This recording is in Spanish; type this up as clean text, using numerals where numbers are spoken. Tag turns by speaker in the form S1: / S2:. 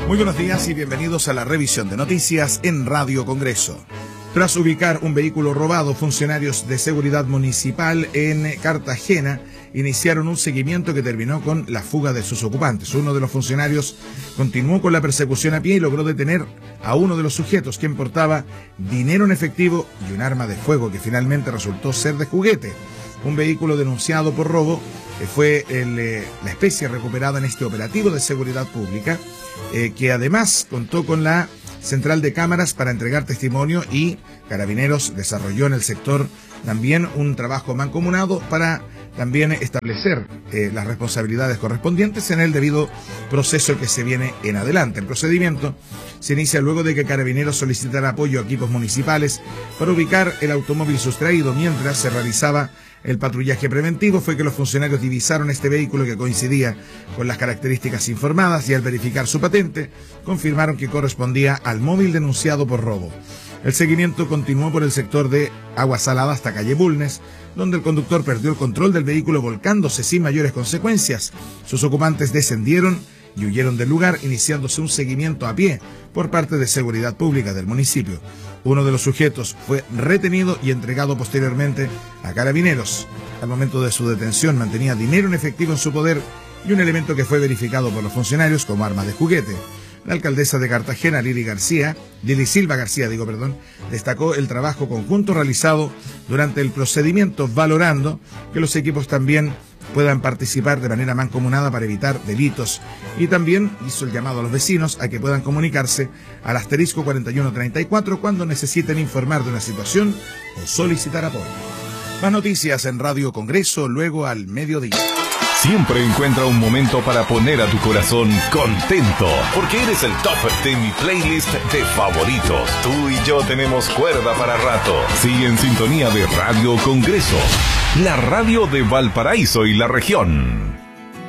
S1: Muy buenos días y bienvenidos a la revisión de noticias en Radio Congreso. Tras ubicar un vehículo robado, funcionarios de seguridad municipal en Cartagena iniciaron un seguimiento que terminó con la fuga de sus ocupantes. Uno de los funcionarios continuó con la persecución a pie y logró detener a uno de los sujetos, quien portaba dinero en efectivo y un arma de fuego que finalmente resultó ser de juguete. Un vehículo denunciado por robo fue la especie recuperada en este operativo de seguridad pública, que además contó con la central de cámaras para entregar testimonio, y Carabineros desarrolló en el sector también un trabajo mancomunado para también establecer las responsabilidades correspondientes en el debido proceso que se viene en adelante. El procedimiento se inicia luego de que Carabineros solicitara apoyo a equipos municipales para ubicar el automóvil sustraído. Mientras se realizaba el patrullaje preventivo, fue que los funcionarios divisaron este vehículo que coincidía con las características informadas, y al verificar su patente confirmaron que correspondía al móvil denunciado por robo. El seguimiento continuó por el sector de Agua Salada hasta calle Bulnes, donde el conductor perdió el control del vehículo volcándose sin mayores consecuencias. Sus ocupantes descendieron y huyeron del lugar, iniciándose un seguimiento a pie por parte de Seguridad Pública del municipio. Uno de los sujetos fue retenido y entregado posteriormente a Carabineros. Al momento de su detención mantenía dinero en efectivo en su poder y un elemento que fue verificado por los funcionarios como arma de juguete. La alcaldesa de Cartagena, Lili Silva García, destacó el trabajo conjunto realizado durante el procedimiento, valorando que los equipos también puedan participar de manera mancomunada para evitar delitos, y también hizo el llamado a los vecinos a que puedan comunicarse al asterisco 4134 cuando necesiten informar de una situación o solicitar apoyo. Más noticias en Radio Congreso luego al mediodía.
S2: Siempre encuentra un momento para poner a tu corazón contento, porque eres el top de mi playlist de favoritos. Tú y yo tenemos cuerda para rato. Sigue en sintonía de Radio Congreso, la radio de Valparaíso y la región.